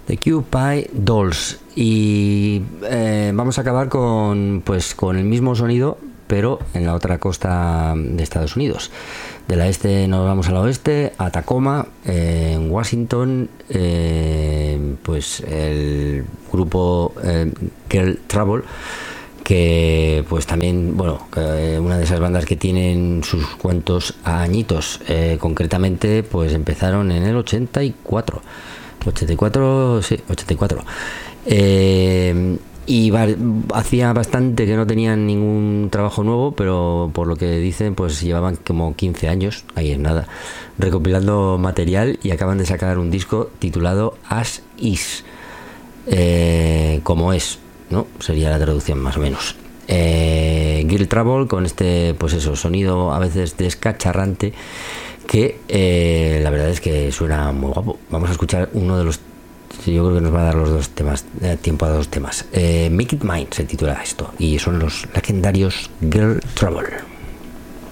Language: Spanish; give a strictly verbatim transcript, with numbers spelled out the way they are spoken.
The Cube Dolls. Y eh, vamos a acabar con, pues, con el mismo sonido, pero en la otra costa de Estados Unidos. Del este nos vamos al oeste, a Tacoma, eh, en Washington. Eh, pues el grupo eh, Girl Trouble, que pues también, bueno, eh, una de esas bandas que tienen sus cuantos añitos, eh, concretamente pues empezaron en el ochenta y cuatro, ochenta y cuatro, sí, ochenta y cuatro, eh, y va, hacía bastante que no tenían ningún trabajo nuevo, pero por lo que dicen pues llevaban como quince años, ahí es nada, recopilando material, y acaban de sacar un disco titulado As Is, eh, como es, ¿no? Sería la traducción más o menos. eh, Girl Trouble, con este, pues eso, sonido a veces descacharrante, que eh, la verdad es que suena muy guapo. Vamos a escuchar uno de los, yo creo que nos va a dar los dos temas, eh, tiempo a dos temas. eh, Make It Mine se titula esto, y son los legendarios Girl Trouble.